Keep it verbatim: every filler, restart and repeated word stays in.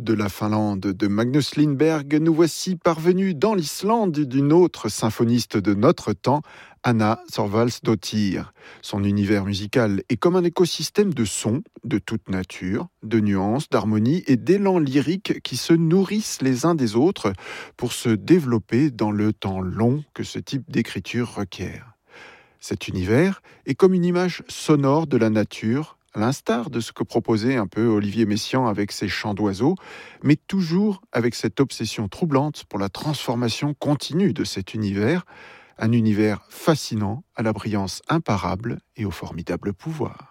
de la Finlande de Magnus Lindberg, nous voici parvenus dans l'Islande d'une autre symphoniste de notre temps, Anna Thorvaldsdottir. Son univers musical est comme un écosystème de sons de toute nature, de nuances, d'harmonies et d'élans lyriques qui se nourrissent les uns des autres pour se développer dans le temps long que ce type d'écriture requiert. Cet univers est comme une image sonore de la nature, à l'instar de ce que proposait un peu Olivier Messiaen avec ses chants d'oiseaux, mais toujours avec cette obsession troublante pour la transformation continue de cet univers, un univers fascinant à la brillance imparable et au formidable pouvoir.